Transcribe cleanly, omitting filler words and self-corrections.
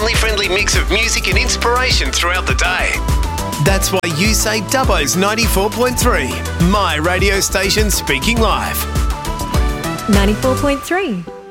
family-friendly mix of music and inspiration throughout the day. That's why you say Dubbo's 94.3, my radio station speaking live. 94.3.